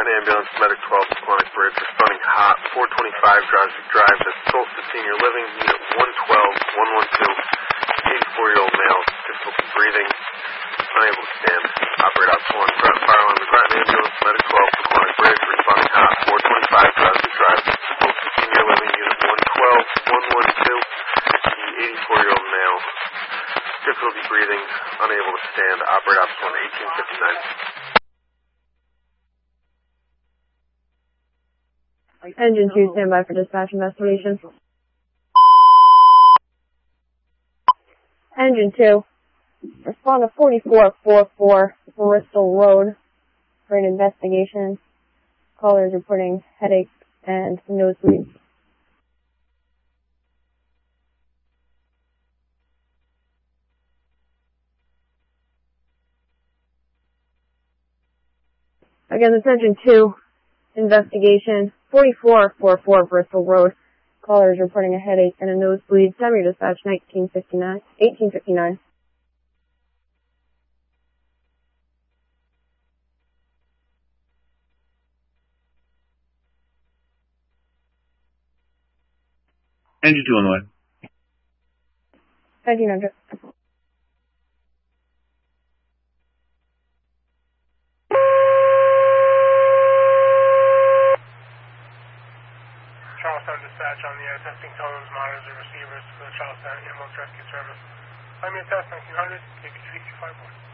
Groton Ambulance, Medic 12, Squanic Bridge, responding hot, 425 Drowsy Drive, that's Tulsa Senior Living, Unit 112, 112, 84-year-old male, difficulty breathing, unable to stand, operate out to 1, Groton Fire Alarm, the Groton Ambulance, Medic 12, Squanic Bridge, responding hot, 425 Drowsy Drive, that's Tulsa Senior Living, Unit 112, 112, 84-year-old male, difficulty breathing, unable to stand, operate out to 1, 1859. Engine 2, stand by for dispatch investigation. Engine 2, respond to 4444 Bristol Road for an investigation. Caller is reporting headache and nosebleeds. Again, this Engine 2, investigation, 4444 Bristol Road. Caller is reporting a headache and a nosebleed. Semi dispatch 1859. Engine 2 on the way. 1900. Charlestown dispatch on the air, testing tones, monitors, and receivers for the Charlestown Ambulance Rescue Service. Find me a test 1900, KP325.